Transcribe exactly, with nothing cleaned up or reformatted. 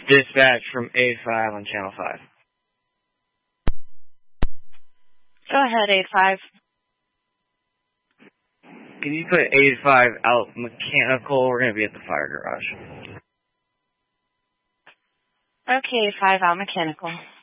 Dispatch from A five on Channel five. Go ahead, A five. Can you put A five out mechanical? We're going to be at the fire garage. Okay, A five out mechanical.